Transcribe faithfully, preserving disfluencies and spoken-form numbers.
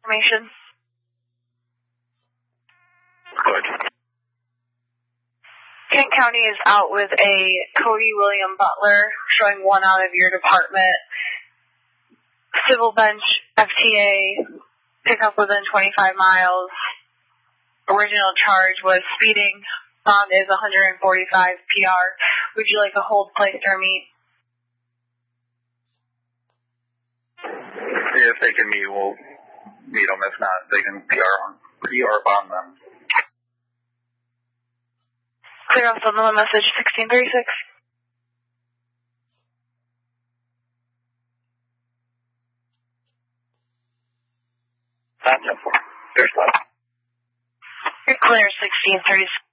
information. Good. Kent County is out with a Cody William Butler, showing one out of your department. Civil bench, F T A, pickup within twenty-five miles. Original charge was speeding. Bond is one hundred forty-five P R. Would you like a hold, place, or meet? If they can meet, we'll meet them. If not, they can P R, P R bond them. Clear off on the message sixteen thirty-six. That's it. There's that. You're clear sixteen thirty-six.